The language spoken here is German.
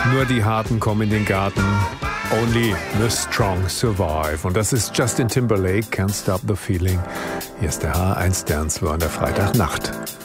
Nur die Harten kommen in den Garten. Only the strong survive. Und das ist Justin Timberlake, Can't Stop the Feeling. Hier ist der H1 Dance War in der Freitagnacht.